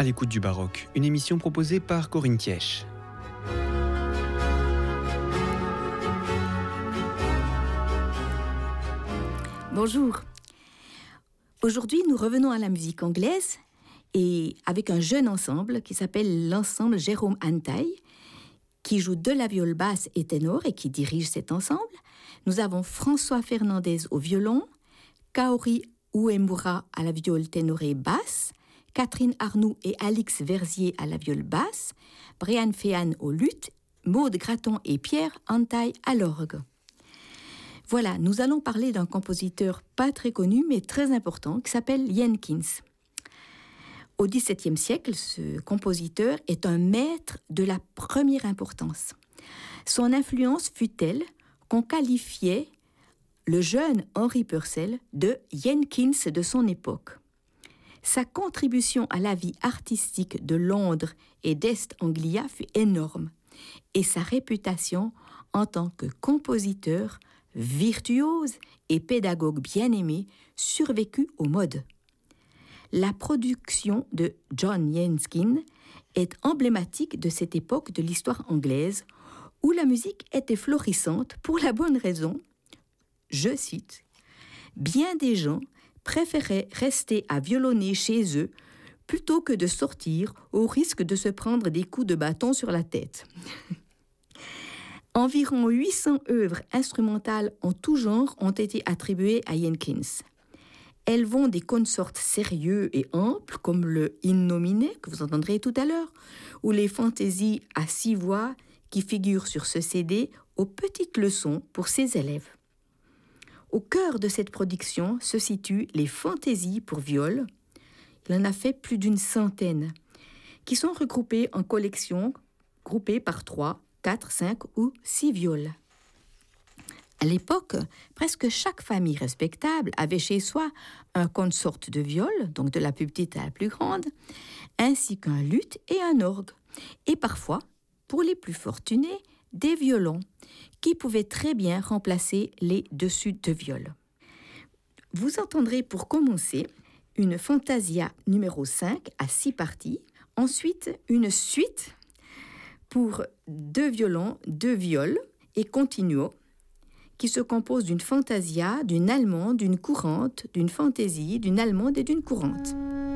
À l'écoute du baroque, une émission proposée par Corinne Thièche. Bonjour. Aujourd'hui, nous revenons à la musique anglaise et avec un jeune ensemble qui s'appelle l'ensemble Jérôme Antaï, qui joue de la viole basse et ténor et qui dirige cet ensemble. Nous avons François Fernandez au violon, Kaori Uemura à la viole ténor et basse, Catherine Arnoux et Alix Verzier à la viole basse, Brian Féhan au luth, Maude Gratton et Pierre Antaï à l'orgue. Voilà, nous allons parler d'un compositeur pas très connu mais très important qui s'appelle Jenkins. Au XVIIe siècle, ce compositeur est un maître de la première importance. Son influence fut telle qu'on qualifiait le jeune Henry Purcell de Jenkins de son époque. Sa contribution à la vie artistique de Londres et d'Est Anglia fut énorme et sa réputation en tant que compositeur virtuose et pédagogue bien-aimé survécut aux modes. La production de John Jenkins est emblématique de cette époque de l'histoire anglaise où la musique était florissante pour la bonne raison, je cite, « Bien des gens préféraient rester à violonner chez eux plutôt que de sortir au risque de se prendre des coups de bâton sur la tête. » Environ 800 œuvres instrumentales en tout genre ont été attribuées à Jenkins. Elles vont des consorts sérieux et amples, comme le In Nomine, que vous entendrez tout à l'heure, ou les fantaisies à 6 voix qui figurent sur ce CD, aux petites leçons pour ses élèves. Au cœur de cette production se situent les fantaisies pour viol. Il en a fait plus d'une centaine, qui sont regroupées en collections, groupées par 3, 4, 5 ou 6 viols. À l'époque, presque chaque famille respectable avait chez soi un consort de viol, donc de la plus petite à la plus grande, ainsi qu'un luth et un orgue, et parfois, pour les plus fortunés, des violons, qui pouvaient très bien remplacer les dessus de viol. Vous entendrez pour commencer une fantasia numéro 5 à 6 parties, ensuite une suite pour 2 violons, 2 viols et continuo, qui se compose d'une fantasia, d'une allemande, d'une courante, d'une fantaisie, d'une allemande et d'une courante.